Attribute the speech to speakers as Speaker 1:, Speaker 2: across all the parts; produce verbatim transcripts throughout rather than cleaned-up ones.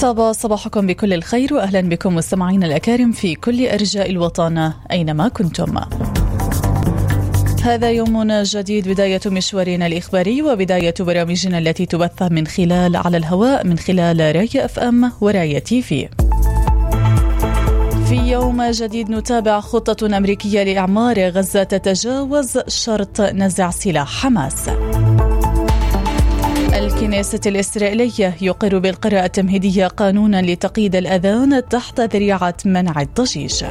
Speaker 1: طاب صباحكم بكل الخير وأهلا بكم مستمعين الأكارم في كل أرجاء الوطن أينما كنتم. هذا يوم جديد، بداية مشوارنا الإخباري وبداية برامجنا التي تبث من خلال على الهواء من خلال راية أف أم وراية تيفي. في يوم جديد نتابع خطة أمريكية لإعمار غزة تتجاوز شرط نزع سلاح حماس. الكنيسة الإسرائيلية يقر بالقراءة التمهيدية قانونا لتقييد الأذان تحت ذريعة منع الضجيج.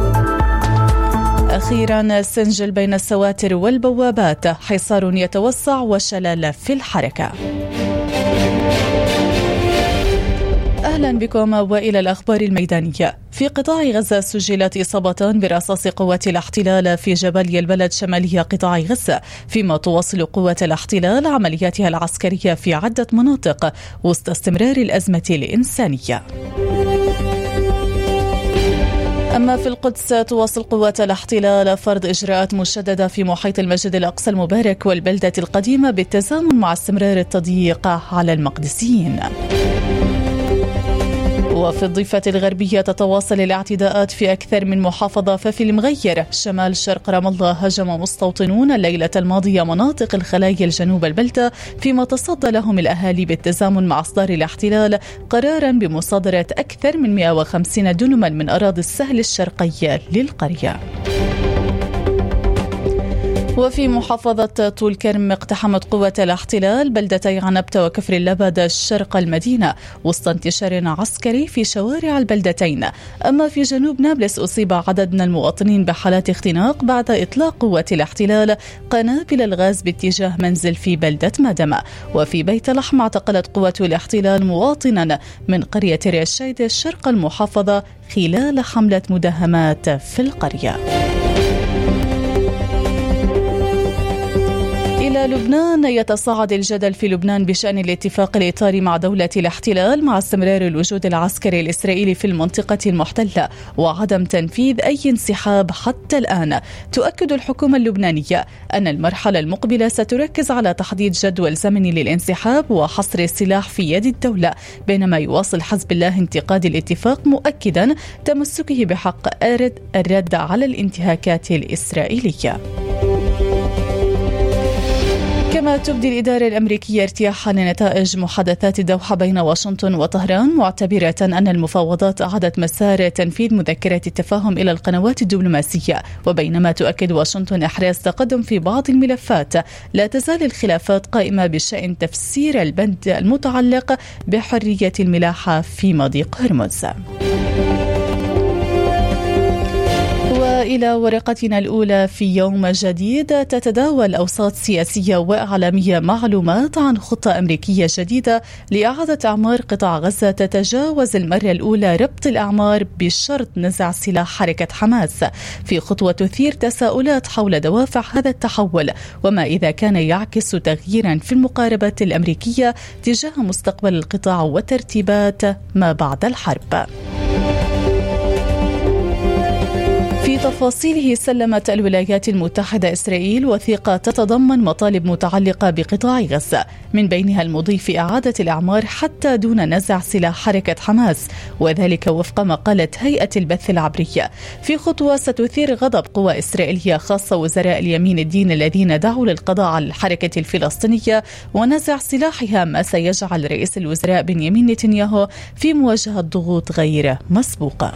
Speaker 1: أخيرا سنجل بين السواتر والبوابات، حصار يتوسع وشلل في الحركة. أهلا بكم وإلى الأخبار الميدانية. في قطاع غزة سجلت إصابتان برصاص قوات الاحتلال في جباليا البلد شمالي قطاع غزة، فيما تواصل قوات الاحتلال عملياتها العسكرية في عدة مناطق وسط استمرار الأزمة الإنسانية. أما في القدس تواصل قوات الاحتلال فرض إجراءات مشددة في محيط المسجد الأقصى المبارك والبلدة القديمة بالتزامن مع استمرار التضييق على المقدسيين. وفي الضفة الغربية تتواصل الاعتداءات في أكثر من محافظة، ففي المغير شمال شرق رام الله هجم مستوطنون الليلة الماضية مناطق الخلايا الجنوب البلدة، فيما تصدى لهم الأهالي بالتزامن مع إصدار الاحتلال قرارا بمصادرة أكثر من مئة وخمسين دنما من أراضي السهل الشرقي للقرية. وفي محافظة طول كرم اقتحمت قوة الاحتلال بلدتي عنبتة وكفر اللبد شرق المدينة وسط انتشار عسكري في شوارع البلدتين. أما في جنوب نابلس أصيب عدد من المواطنين بحالات اختناق بعد إطلاق قوة الاحتلال قنابل الغاز باتجاه منزل في بلدة مدمة. وفي بيت لحم اعتقلت قوة الاحتلال مواطنا من قرية ريشيد شرق المحافظة خلال حملة مداهمات في القرية. إلى لبنان، يتصاعد الجدل في لبنان بشأن الاتفاق الإطاري مع دولة الاحتلال مع استمرار الوجود العسكري الإسرائيلي في المنطقة المحتلة وعدم تنفيذ أي انسحاب حتى الآن. تؤكد الحكومة اللبنانية أن المرحلة المقبلة ستركز على تحديد جدول زمني للانسحاب وحصر السلاح في يد الدولة، بينما يواصل حزب الله انتقاد الاتفاق مؤكدا تمسكه بحق الرد على الانتهاكات الإسرائيلية. كما تبدي الإدارة الأمريكية ارتياحا لنتائج محادثات الدوحة بين واشنطن وطهران، معتبرة أن المفاوضات أعادت مسار تنفيذ مذكرة التفاهم إلى القنوات الدبلوماسية. وبينما تؤكد واشنطن إحراز تقدم في بعض الملفات، لا تزال الخلافات قائمة بشأن تفسير البند المتعلق بحرية الملاحة في مضيق هرمز. وإلى ورقتنا الأولى في يوم جديد، تتداول أوساط سياسية وإعلامية معلومات عن خطة أمريكية جديدة لإعادة أعمار قطاع غزة تتجاوز المرة الأولى ربط الأعمار بشرط نزع سلاح حركة حماس، في خطوة تثير تساؤلات حول دوافع هذا التحول وما إذا كان يعكس تغييرا في المقاربة الأمريكية تجاه مستقبل القطاع وترتيبات ما بعد الحرب. في تفاصيله، سلمت الولايات المتحدة إسرائيل وثيقة تتضمن مطالب متعلقة بقطاع غزة، من بينها المضي في إعادة الأعمار حتى دون نزع سلاح حركة حماس، وذلك وفق ما قالت هيئة البث العبرية، في خطوة ستثير غضب قوى إسرائيلية خاصة وزراء اليمين الدين الذين دعوا للقضاء على الحركة الفلسطينية ونزع سلاحها، ما سيجعل رئيس الوزراء بنيامين نتنياهو في مواجهة ضغوط غير مسبوقة.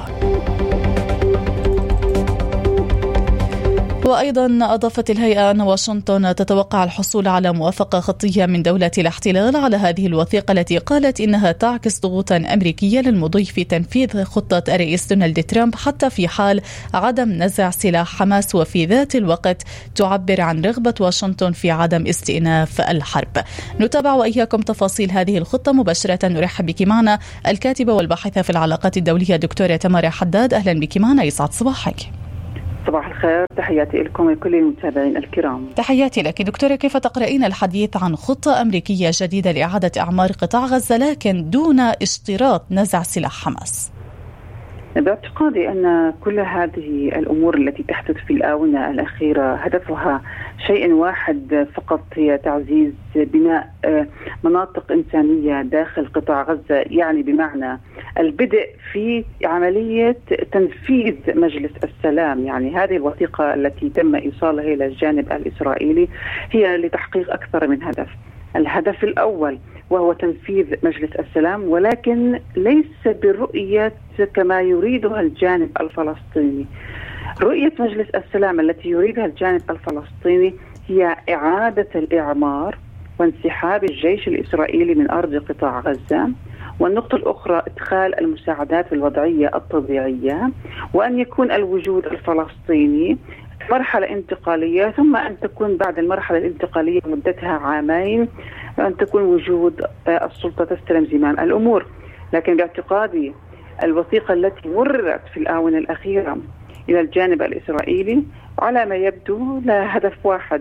Speaker 1: وأيضا أضافت الهيئة أن واشنطن تتوقع الحصول على موافقة خطية من دولة الاحتلال على هذه الوثيقة التي قالت إنها تعكس ضغوطا أمريكية للمضي في تنفيذ خطة الرئيس دونالد ترامب حتى في حال عدم نزع سلاح حماس، وفي ذات الوقت تعبر عن رغبة واشنطن في عدم استئناف الحرب. نتابع وإياكم تفاصيل هذه الخطة مباشرة. نرحب بك معنا الكاتبة والباحثة في العلاقات الدولية دكتورة تمارا حداد. أهلا بك معنا، يسعد صباحك.
Speaker 2: صباح الخير، تحياتي لكم ولكل المتابعين الكرام.
Speaker 1: تحياتي لك دكتورة. كيف تقرأين الحديث عن خطة أمريكية جديدة لإعادة أعمار قطاع غزة لكن دون اشتراط نزع سلاح حماس؟
Speaker 2: باعتقادي أن كل هذه الأمور التي تحدث في الآونة الأخيرة هدفها شيء واحد فقط، هي تعزيز بناء مناطق إنسانية داخل قطاع غزة، يعني بمعنى البدء في عملية تنفيذ مجلس السلام. يعني هذه الوثيقة التي تم إيصالها إلى الجانب الإسرائيلي هي لتحقيق أكثر من هدف. الهدف الأول وهو تنفيذ مجلس السلام، ولكن ليس بالرؤية كما يريدها الجانب الفلسطيني. رؤية مجلس السلام التي يريدها الجانب الفلسطيني هي إعادة الإعمار وانسحاب الجيش الإسرائيلي من أرض قطاع غزة، والنقطة الأخرى إدخال المساعدات الوضعية الطبيعية، وأن يكون الوجود الفلسطيني مرحلة انتقالية، ثم أن تكون بعد المرحلة الانتقالية مدتها عامين أن تكون وجود السلطة تستلم زمام الأمور. لكن باعتقادي الوثيقة التي مرت في الآونة الأخيرة إلى الجانب الإسرائيلي على ما يبدو لها هدف واحد،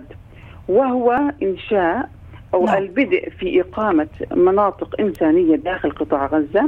Speaker 2: وهو إنشاء أو لا. البدء في إقامة مناطق إنسانية داخل قطاع غزة،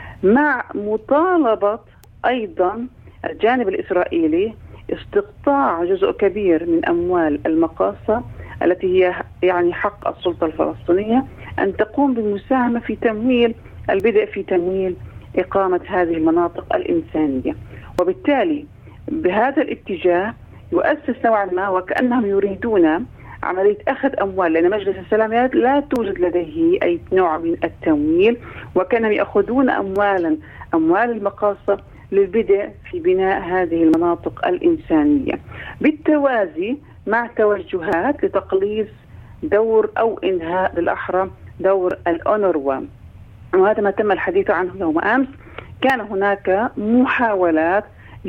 Speaker 2: مع مطالبة أيضا الجانب الإسرائيلي استقطاع جزء كبير من أموال المقاصة التي هي يعني حق السلطة الفلسطينية أن تقوم بالمساهمة في تمويل البدء في تمويل إقامة هذه المناطق الإنسانية. وبالتالي بهذا الاتجاه يؤسس نوعا ما وكأنهم يريدون عملية أخذ أموال، لأن مجلس السلام لا توجد لديه أي نوع من التمويل، وكانوا يأخذون أموالا أموال المقاصة للبدء في بناء هذه المناطق الإنسانية، بالتوازي مع توجهات لتقليص دور أو إنهاء بالأحرى دور الأونروا. وهذا ما تم الحديث عنه يوم أمس. كان هناك محاولات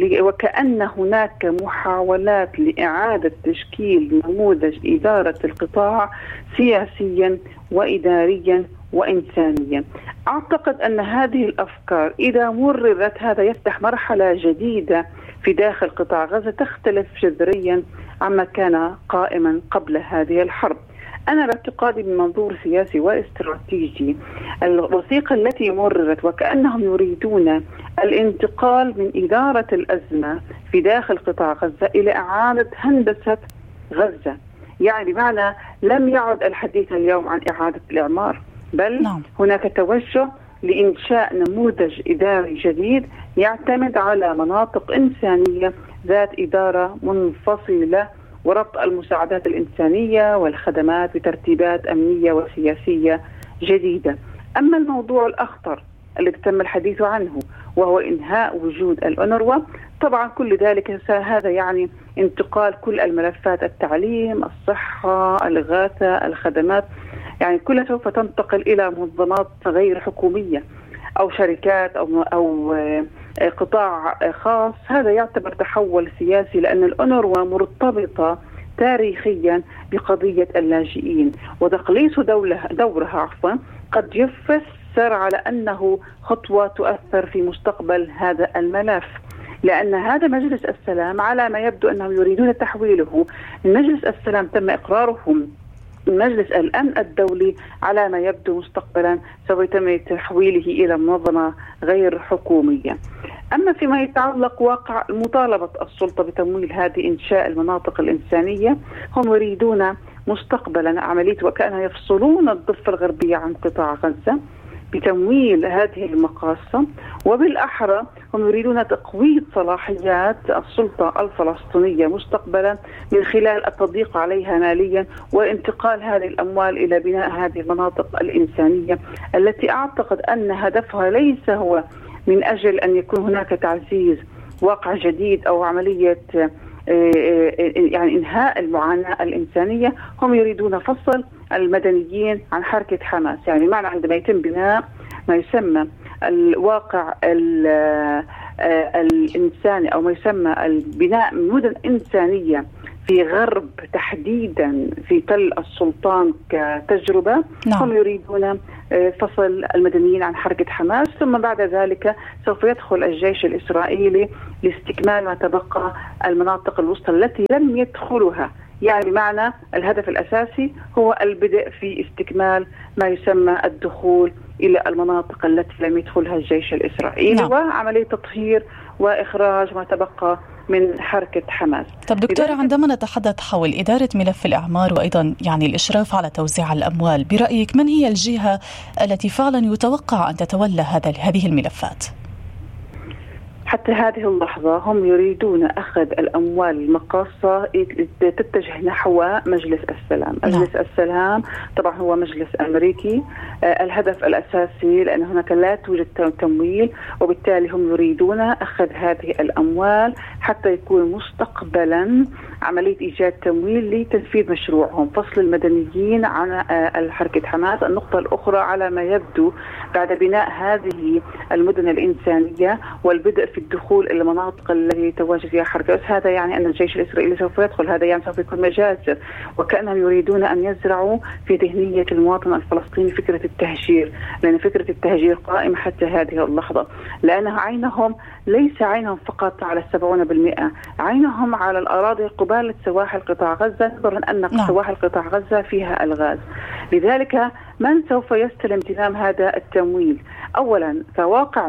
Speaker 2: وكأن هناك محاولات لإعادة تشكيل نموذج إدارة القطاع سياسيا وإداريا وإنسانيا. أعتقد أن هذه الأفكار إذا مررت هذا يفتح مرحلة جديدة في داخل قطاع غزة تختلف جذريا عما كان قائما قبل هذه الحرب. أنا باعتقادي من منظور سياسي واستراتيجي الوثيقة التي مررت وكأنهم يريدون الانتقال من إدارة الأزمة في داخل قطاع غزة إلى إعادة هندسة غزة، يعني بمعنى لم يعد الحديث اليوم عن إعادة الإعمار، بل نعم. هناك توجه لإنشاء نموذج إداري جديد يعتمد على مناطق إنسانية ذات إدارة منفصلة، وربط المساعدات الإنسانية والخدمات بترتيبات أمنية وسياسية جديدة. أما الموضوع الأخطر الذي تم الحديث عنه وهو إنهاء وجود الأونروا، طبعا كل ذلك هذا يعني انتقال كل الملفات، التعليم، الصحة، الإغاثة، الخدمات، يعني كلها سوف تنتقل إلى منظمات غير حكومية أو شركات أو أو قطاع خاص. هذا يعتبر تحول سياسي، لأن الأونروا مرتبطة تاريخيا بقضية اللاجئين، وتقليص دورها عفوا قد يفسر على أنه خطوة تؤثر في مستقبل هذا الملف، لأن هذا مجلس السلام على ما يبدو أنهم يريدون تحويله من مجلس السلام تم إقرارهم مجلس الأمن الدولي، على ما يبدو مستقبلا سوف يتم تحويله إلى منظمة غير حكومية. أما فيما يتعلق واقع مطالبة السلطة بتمويل هذه إنشاء المناطق الإنسانية، هم يريدون مستقبلا عملية وكأنهم يفصلون الضفة الغربية عن قطاع غزة بتمويل هذه المقاصة، وبالأحرى هم يريدون تقويض صلاحيات السلطة الفلسطينية مستقبلا من خلال التضييق عليها ماليا وانتقال هذه الأموال إلى بناء هذه المناطق الإنسانية، التي أعتقد أن هدفها ليس هو من أجل أن يكون هناك تعزيز واقع جديد أو عملية يعني إنهاء المعاناة الإنسانية. هم يريدون فصل المدنيين عن حركة حماس، يعني معنى عندما يتم بناء ما يسمى الواقع الإنساني أو ما يسمى البناء مدن إنسانية في غرب تحديدا في تل السلطان كتجربة، نعم. هم يريدون فصل المدنيين عن حركة حماس، ثم بعد ذلك سوف يدخل الجيش الإسرائيلي لاستكمال ما تبقى المناطق الوسطى التي لم يدخلها، يعني بمعنى الهدف الأساسي هو البدء في استكمال ما يسمى الدخول إلى المناطق التي لم يدخلها الجيش الإسرائيلي، نعم. وعملية تطهير وإخراج ما تبقى من حركة حماس.
Speaker 1: طب دكتورة، عندما نتحدث حول إدارة ملف الإعمار وأيضا يعني الإشراف على توزيع الأموال، برأيك من هي الجهة التي فعلا يتوقع أن تتولى هذا هذه الملفات؟
Speaker 2: حتى هذه اللحظة هم يريدون أخذ الأموال المقاصة تتجه نحو مجلس السلام. مجلس السلام طبعا هو مجلس أمريكي. آه الهدف الأساسي لأن هناك لا توجد تمويل، وبالتالي هم يريدون أخذ هذه الأموال حتى يكون مستقبلا عملية إيجاد تمويل لتنفيذ مشروعهم، فصل المدنيين عن آه حركة حماس. النقطة الأخرى على ما يبدو بعد بناء هذه المدن الإنسانية والبدء في الدخول إلى المناطق التي تواجد فيها حركة، هذا يعني أن الجيش الإسرائيلي سوف يدخل، هذا يعني سوف يكون مجازر، وكأنهم يريدون أن يزرعوا في ذهنية المواطن الفلسطيني فكرة التهجير، لأن فكرة التهجير قائمة حتى هذه اللحظة، لأن عينهم ليس عينهم فقط على السبعون بالمئة، عينهم على الأراضي قبالة سواحل قطاع غزة، نظرا أن سواحل قطاع غزة فيها الغاز. لذلك من سوف يستلم زمام هذا التمويل؟ أولا كواقع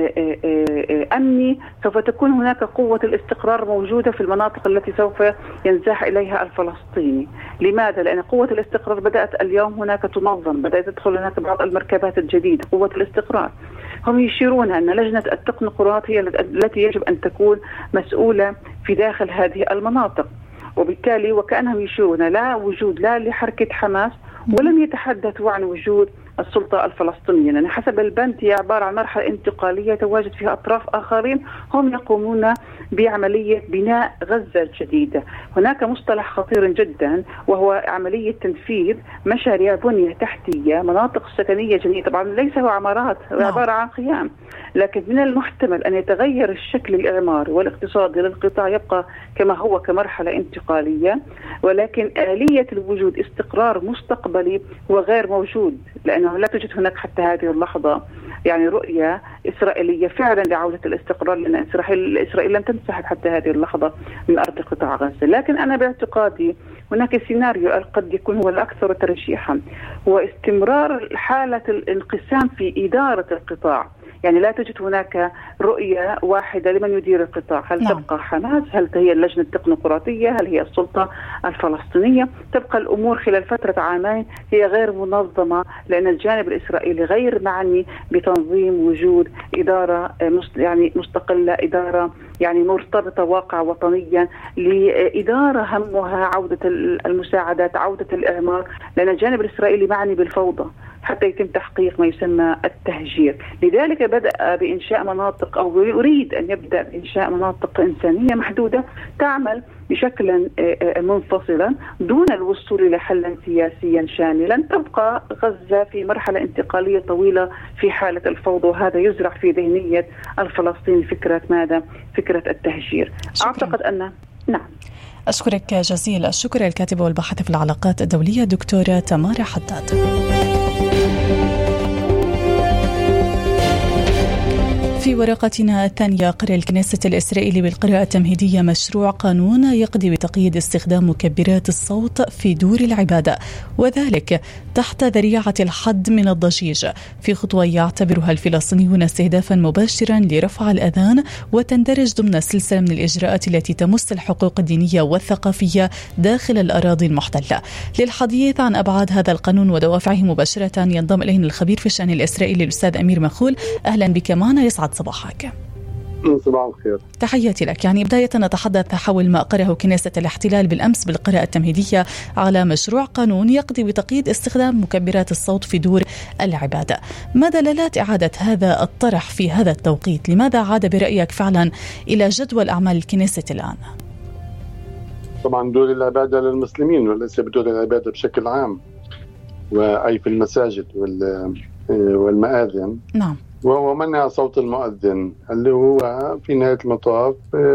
Speaker 2: أمني سوف تكون هناك قوة الاستقرار موجودة في المناطق التي سوف ينزاح إليها الفلسطيني. لماذا؟ لأن قوة الاستقرار بدأت اليوم هناك تنظم، بدأت تدخل هناك بعض المركبات الجديدة. قوة الاستقرار هم يشيرون أن لجنة التكنوقراط هي التي يجب أن تكون مسؤولة في داخل هذه المناطق، وبالتالي وكأنهم يشيرون لا وجود لا لحركة حماس، ولم يتحدثوا عن وجود السلطة الفلسطينية، لأن حسب البند هي عبارة عن مرحلة انتقالية تواجد فيها أطراف آخرين هم يقومون بعملية بناء غزة الجديدة. هناك مصطلح خطير جدا وهو عملية تنفيذ مشاريع بنية تحتية، مناطق سكنية جديدة. طبعا ليس هو عمارات، هو عبارة عن خيام، لكن من المحتمل أن يتغير الشكل الإعماري والاقتصادي للقطاع، يبقى كما هو كمرحلة انتقالية، ولكن آلية الوجود استقرار مستقبلي وغير موجود، لأنه لا توجد هناك حتى هذه اللحظة يعني رؤية إسرائيلية فعلا لعودة الاستقرار، لأن إسرائيل, إسرائيل لم تنسحب حتى هذه اللحظة من أرض قطاع غزة. لكن أنا باعتقادي هناك سيناريو قد يكون هو الأكثر ترشيحا، هو استمرار حالة الانقسام في إدارة القطاع. يعني لا توجد هناك رؤية واحدة لمن يدير القطاع، هل نعم. تبقى حماس، هل هي اللجنة التكنوقراطية، هل هي السلطة الفلسطينية؟ تبقى الأمور خلال فترة عامين هي غير منظمة، لأن الجانب الإسرائيلي غير معني بتنظيم وجود إدارة يعني مستقلة، إدارة يعني مرتبطة واقع وطنيا لإدارة همها عودة المساعدات، عودة الإعمار، لأن الجانب الإسرائيلي معني بالفوضى حتى يتم تحقيق ما يسمى التهجير. لذلك بدأ بإنشاء مناطق أو يريد أن يبدأ بإنشاء مناطق إنسانية محدودة تعمل بشكل منفصلا دون الوصول إلى حل سياسيا شاملا. تبقى غزة في مرحلة انتقالية طويلة في حالة الفوضى، وهذا يزرع في ذهنية الفلسطيني فكرة ماذا؟ فكرة التهجير. شكرا. أعتقد أن نعم.
Speaker 1: أشكرك جزيل الشكر الكاتبة والباحثة في العلاقات الدولية دكتورة تمارا حداد. في ورقتنا الثانية، قرر الكنيسة الإسرائيلي بالقراءة التمهيدية مشروع قانون يقضي بتقييد استخدام مكبرات الصوت في دور العبادة، وذلك تحت ذريعة الحد من الضجيج، في خطوة يعتبرها الفلسطينيون استهدافا مباشرا لرفع الأذان، وتندرج ضمن سلسلة من الإجراءات التي تمس الحقوق الدينية والثقافية داخل الأراضي المحتلة. للحديث عن أبعاد هذا القانون ودوافعه مباشرة ينضم إلينا الخبير في الشأن الإسرائيلي الأستاذ أمير مخول. أهلا بك معنا، يسعد صباحك.
Speaker 3: صباح الخير.
Speaker 1: تحياتي لك. يعني بداية نتحدث حول ما أقره كنيسة الاحتلال بالأمس بالقراءة التمهيدية على مشروع قانون يقضي بتقييد استخدام مكبرات الصوت في دور العبادة. ما دلالات إعادة هذا الطرح في هذا التوقيت؟ لماذا عاد برأيك فعلا إلى جدول أعمال الكنيسة الآن؟
Speaker 3: طبعا دور العبادة للمسلمين وليس بدور العبادة بشكل عام، وأي في المساجد والمآذن.
Speaker 1: نعم.
Speaker 3: وهو منع صوت المؤذن اللي هو في نهاية المطاف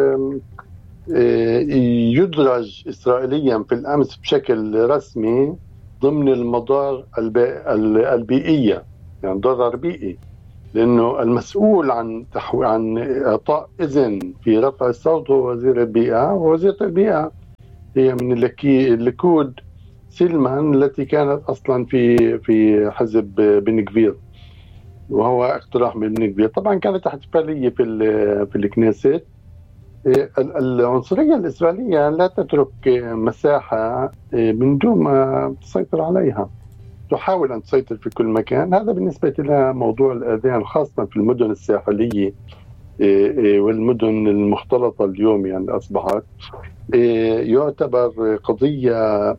Speaker 3: يدرج إسرائيليا في الأمس بشكل رسمي ضمن المضار البيئية، يعني ضرر بيئي، لأنه المسؤول عن تحو... عن إعطاء إذن في رفع الصوت هو وزير البيئة، ووزيرة البيئة هي من الليكود سلمان التي كانت أصلا في في حزب بن كفير، وهو اقتراح من بن كفير. طبعا كانت احتفالية في في الكنيست. العنصرية الإسرائيلية لا تترك مساحة من دون ما تسيطر عليها، تحاول أن تسيطر في كل مكان. هذا بالنسبة لها موضوع الأذان، خاصة في المدن الساحلية والمدن المختلطة اليوم، يعني أصبحت يعتبر قضية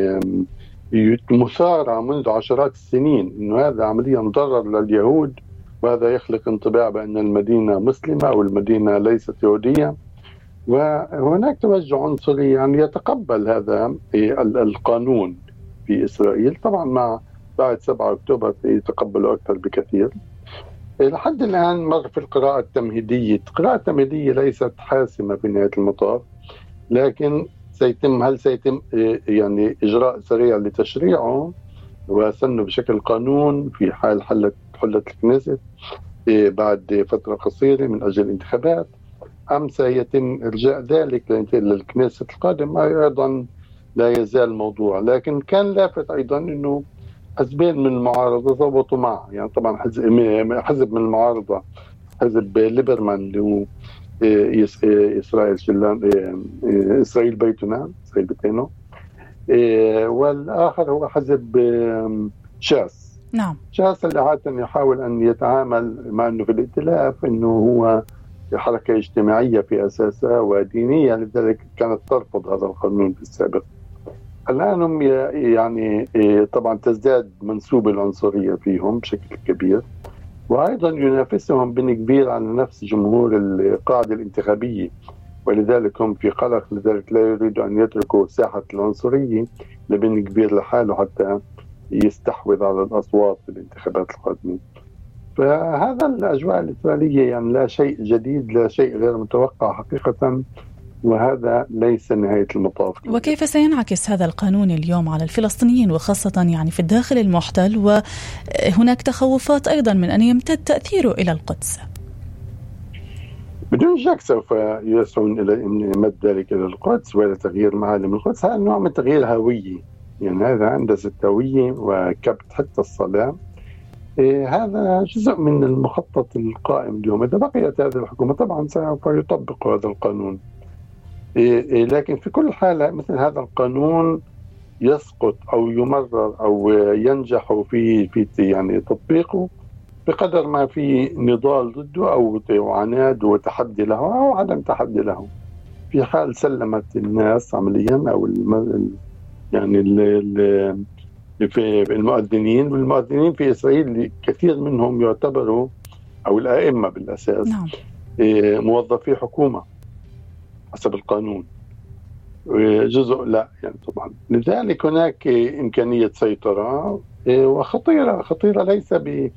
Speaker 3: مثارة منذ عشرات السنين، إنه هذا عمليا ضرر لليهود، وهذا يخلق انطباع بأن المدينة مسلمة أو المدينة ليست يهودية. وهناك توجه عنصري يعني يتقبل هذا القانون في إسرائيل. طبعا مع بعد سبعة أكتوبر يتقبلوا أكثر بكثير. لحد الآن مر في القراءة التمهيدية. القراءة التمهيدية ليست حاسمة في نهاية المطاف، لكن سيتم هل سيتم يعني إجراء سريع لتشريعه وسنه بشكل قانون في حال حلت حلت الكنيست بعد فترة قصيرة من أجل الانتخابات، أم سيتم إرجاء ذلك للكنيست القادم؟ أيضا لا يزال موضوع. لكن كان لافت أيضا أنه حزبين من المعارضة ضبطوا معه. يعني طبعا حزب من المعارضة حزب ليبرمان اللي هو إسرائيل شلان إسرائيل بيتنا إسرائيل بيتنا، والآخر هو حزب شاس.
Speaker 1: نعم.
Speaker 3: شاس اللي عادة يحاول أن يتعامل مع أنه في الائتلاف أنه هو حركة اجتماعية في أساسها ودينية، لذلك كانت ترفض هذا القانون في السابق. الآن هم يعني طبعا تزداد منسوب العنصرية فيهم بشكل كبير، وأيضا ينافسهم بن كبير على نفس جمهور القاعدة الانتخابية، ولذلك هم في قلق. لذلك لا يريدوا أن يتركوا ساحة العنصرية لبن كبير لحاله حتى يستحوذ على الأصوات في الانتخابات القادمة. فهذا الأجواء الإسرائيلية يعني لا شيء جديد، لا شيء غير متوقع حقيقة، وهذا ليس نهاية المطاف.
Speaker 1: وكيف سينعكس هذا القانون اليوم على الفلسطينيين، وخاصة يعني في الداخل المحتل، وهناك تخوفات أيضا من أن يمتد تأثيره إلى القدس؟
Speaker 3: بدون شك سوف يسعون إلى مد ذلك إلى القدس وإلى تغيير معالم القدس. هذا نوع من تغيير هوية، يعني هذا هندسة هوية وكبت حتى الصلاة. إيه هذا جزء من المخطط القائم اليوم. إذا بقيت هذه الحكومة طبعا سوف يطبق هذا القانون. إيه لكن في كل حالة مثل هذا القانون يسقط أو يمرر أو ينجح في في يعني تطبيقه بقدر ما في نضال ضده أو عناد وتحدي له أو عدم تحدي له. في حال سلمت الناس عمليا أو الم... يعني ال... ال... في المؤذنين والمؤذنين في إسرائيل كثير منهم يعتبروا أو الأئمة بالأساس
Speaker 1: نعم.
Speaker 3: إيه موظفي حكومة حسب القانون، جزء لا يعني طبعا. لذلك هناك إمكانية سيطرة وخطيرة خطيرة ليس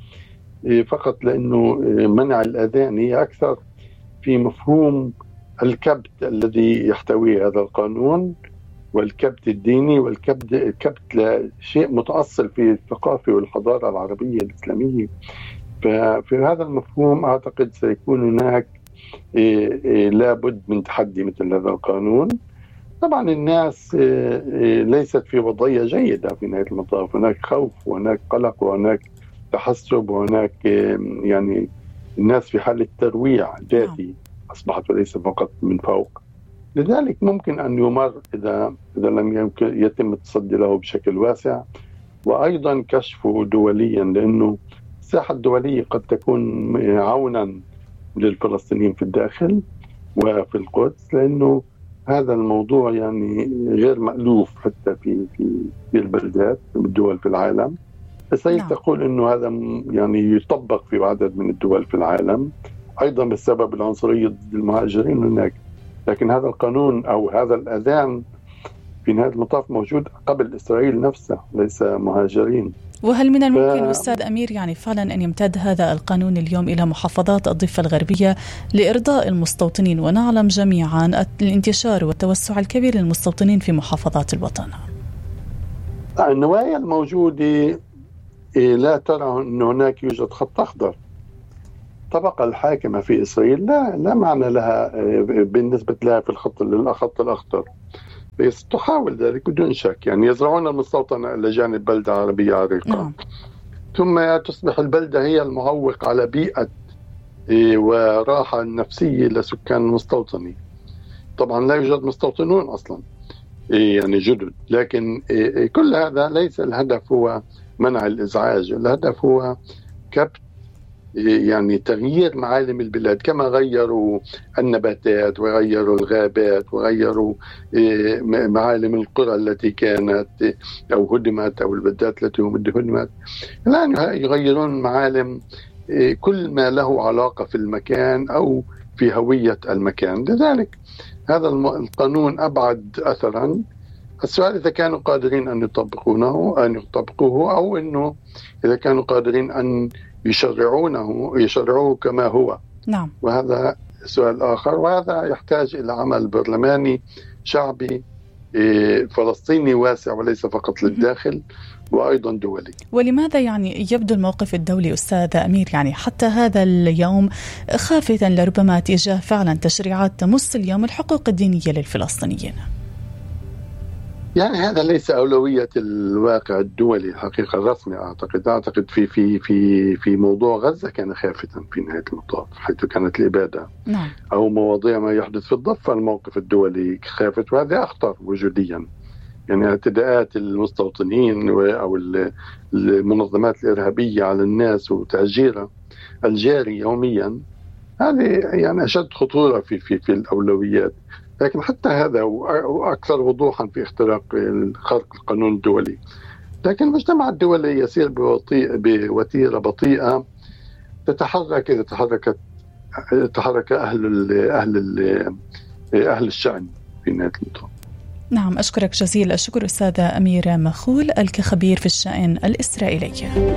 Speaker 3: فقط لأنه منع الأذان، هي أكثر في مفهوم الكبت الذي يحتويه هذا القانون، والكبت الديني والكبت الكبت لشيء متأصل في الثقافة والحضارة العربية الإسلامية. ففي هذا المفهوم أعتقد سيكون هناك لابد من تحدي مثل هذا القانون. طبعا الناس ليست في وضعية جيدة في نهاية المطاف، هناك خوف وهناك قلق وهناك تحسب وهناك يعني الناس في حالة ترويع ذاتي أصبحت وليس فقط من فوق. لذلك ممكن أن يمر إذا إذا لم يمكن يتم التصدي له بشكل واسع، وأيضا كشفه دوليا، لأنه الساحة الدولية قد تكون عونا للفلسطينيين في الداخل وفي القدس، لأنه هذا الموضوع يعني غير مألوف حتى في في في البلدات والدول في العالم. إسرائيل نعم. تقول إنه هذا يعني يطبق في عدد من الدول في العالم أيضا بسبب العنصرية ضد المهاجرين هناك، لكن هذا القانون أو هذا الأذان في نهاية المطاف موجود قبل إسرائيل نفسها، ليس مهاجرين.
Speaker 1: وهل من الممكن ف... أستاذ أمير يعني فعلا أن يمتد هذا القانون اليوم إلى محافظات الضفة الغربية لإرضاء المستوطنين؟ ونعلم جميعا الانتشار والتوسع الكبير للمستوطنين في محافظات الوطن.
Speaker 3: النوايا الموجودة لا ترى أن هناك يوجد خط أخضر. الطبقة الحاكمة في إسرائيل لا لا معنى لها بالنسبة لها في الخط الخط الأخضر. بس تحاول ذلك بدون شك. يعني يزرعون المستوطنة إلى جانب بلدة عربية عريقة. نعم. ثم تصبح البلدة هي المعوق على بيئة وراحة نفسية لسكان المستوطنين. طبعا لا يوجد مستوطنون أصلا يعني جدد، لكن كل هذا ليس الهدف هو منع الإزعاج، الهدف هو كبت يعني تغيير معالم البلاد، كما غيروا النباتات وغيروا الغابات وغيروا معالم القرى التي كانت أو هدمت أو البلدات التي هدمت. الآن يغيرون معالم كل ما له علاقة في المكان أو في هوية المكان. لذلك هذا القانون أبعد أثرا. السؤال إذا كانوا قادرين أن يطبقونه أن يطبقوه أو أنه إذا كانوا قادرين أن يشرعونه يشرعوه كما هو.
Speaker 1: نعم.
Speaker 3: وهذا سؤال آخر، وهذا يحتاج إلى عمل برلماني شعبي فلسطيني واسع وليس فقط للداخل وأيضا دولي.
Speaker 1: ولماذا يعني يبدو الموقف الدولي أستاذ أمير يعني حتى هذا اليوم خافتا لربما تجاه فعلا تشريعات تمس اليوم الحقوق الدينية للفلسطينيين؟
Speaker 3: يعني هذا ليس أولوية الواقع الدولي الحقيقة الرسمي. أعتقد أعتقد في في في في موضوع غزة كان خافتا في نهاية المطاف حيث كانت الإبادة.
Speaker 1: نعم.
Speaker 3: أو مواضيع ما يحدث في الضفة الموقف الدولي خافت، وهذا أخطر وجوديا. يعني اعتداءات المستوطنين أو المنظمات الإرهابية على الناس وتهجيرها الجاري يوميا هذه يعني أشد خطورة في في في الأولويات. لكن حتى هذا وأكثر وضوحا في اختراق خرق القانون الدولي. لكن المجتمع الدولي يسير بوطيء بوتيرة بطيئة تتحرك إذا تحركت تحرك أهل ال أهل ال أهل الشأن في نهاية المطاف.
Speaker 1: نعم، أشكرك جزيل الشكر أستاذ أمير مخول الكخبير في الشأن الإسرائيلي.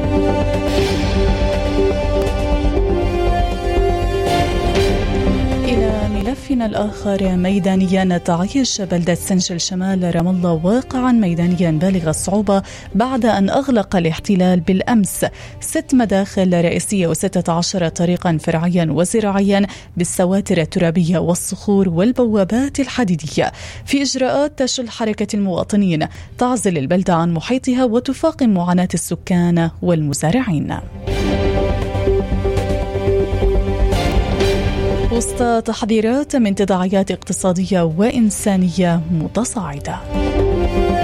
Speaker 1: ملفنا الآخر ميدانيا، تعيش بلدة سنجل شمال رام الله واقعا ميدانيا بالغ الصعوبة بعد أن أغلق الاحتلال بالأمس ست مداخل رئيسية وستة عشر طريقا فرعيا وزراعيا بالسواتر الترابية والصخور والبوابات الحديدية في إجراءات تشل حركة المواطنين تعزل البلدة عن محيطها وتفاقم معاناة السكان والمزارعين. وسط تحذيرات من تداعيات اقتصادية وإنسانية متصاعدة.